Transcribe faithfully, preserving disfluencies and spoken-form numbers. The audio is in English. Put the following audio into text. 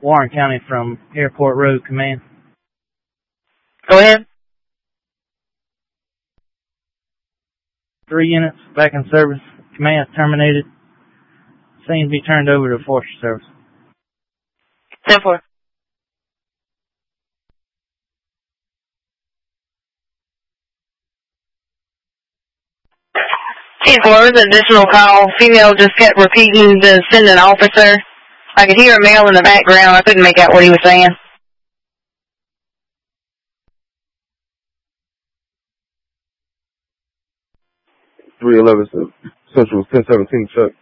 Warren County from Airport Road, command. Go ahead. Three units back in service. Command terminated. Scene to be turned over to Forestry Service. ten four. ten four, an additional call. Female just kept repeating to send an officer. I could hear a male in the background. I couldn't make out what he was saying. three eleven Central, ten seventeen, check.